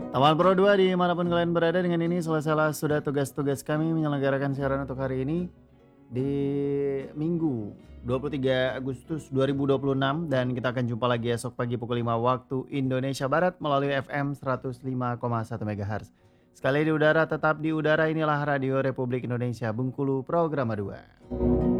Taman Pro 2 dimanapun kalian berada, dengan ini selesailah sudah tugas-tugas kami menyelenggarakan siaran untuk hari ini di Minggu 23 Agustus 2026, dan kita akan jumpa lagi esok pagi pukul 5 waktu Indonesia Barat melalui FM 105,1 MHz. Sekali di udara, tetap di udara, inilah Radio Republik Indonesia Bengkulu Programa 2.